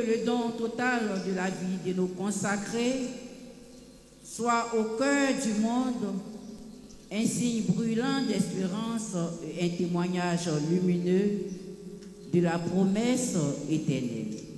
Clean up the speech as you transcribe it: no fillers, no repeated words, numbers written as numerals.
le don total de la vie de nos consacrés soit au cœur du monde un signe brûlant d'espérance et un témoignage lumineux de la promesse éternelle.